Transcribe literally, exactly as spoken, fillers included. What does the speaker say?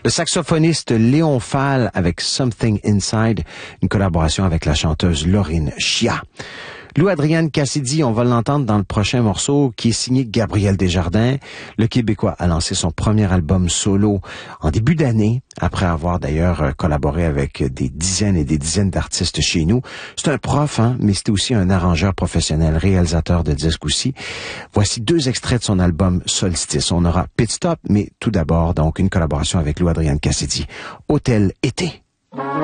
Le saxophoniste Léon Fall avec Something Inside, une collaboration avec la chanteuse Laurine Chia. Lou Adrian Cassidy, on va l'entendre dans le prochain morceau qui est signé Gabriel Desjardins. Le Québécois a lancé son premier album solo en début d'année, après avoir d'ailleurs collaboré avec des dizaines et des dizaines d'artistes chez nous. C'est un prof, hein, mais c'est aussi un arrangeur professionnel, réalisateur de disques aussi. Voici deux extraits de son album Solstice. On aura Pit Stop, mais tout d'abord, donc, une collaboration avec Lou Adrian Cassidy. Hôtel Été.